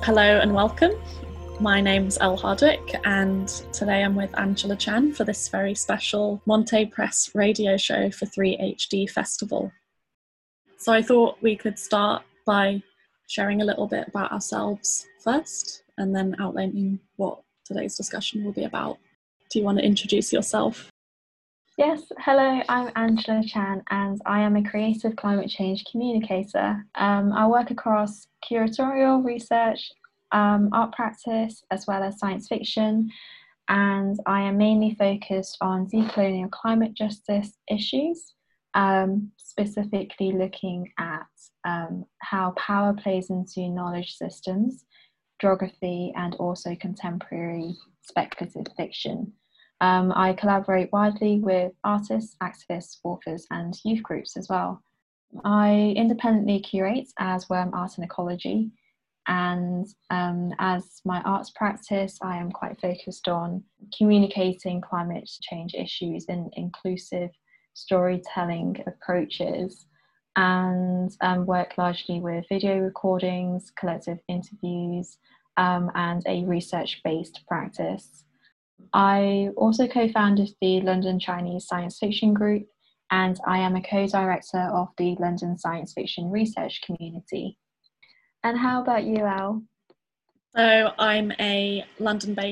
Hello and welcome. My name's Elle Hardwick and today I'm with Angela Chan for this very special Monte Press radio show for 3HD Festival. So I thought we could start by sharing a little bit about ourselves first and then outlining what today's discussion will be about. Do you want to introduce yourself? Yes, hello, I'm Angela Chan and I am a creative climate change communicator. I work across curatorial research, art practice, as well as science fiction, and I am mainly focused on decolonial climate justice issues, specifically looking at how power plays into knowledge systems, geography, and also contemporary speculative fiction. I collaborate widely with artists, activists, authors, and youth groups as well. I independently curate as Worm Art and Ecology, and as my arts practice, I am quite focused on communicating climate change issues in inclusive storytelling approaches, and work largely with video recordings, collective interviews, and a research-based practice. I also co-founded the London Chinese Science Fiction Group, and I am a co-director of the London Science Fiction Research Community. And how about you, Elle? So I'm a London-based